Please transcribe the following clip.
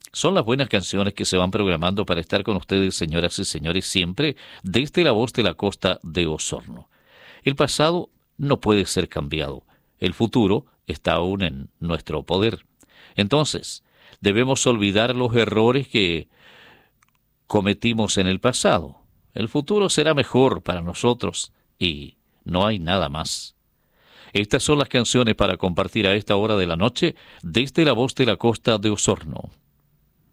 Son las buenas canciones que se van programando para estar con ustedes, señoras y señores, siempre desde la voz de la costa de Osorno. El pasado no puede ser cambiado. El futuro está aún en nuestro poder. Entonces, debemos olvidar los errores que cometimos en el pasado. El futuro será mejor para nosotros y no hay nada más. Estas son las canciones para compartir a esta hora de la noche desde la voz de la costa de Osorno.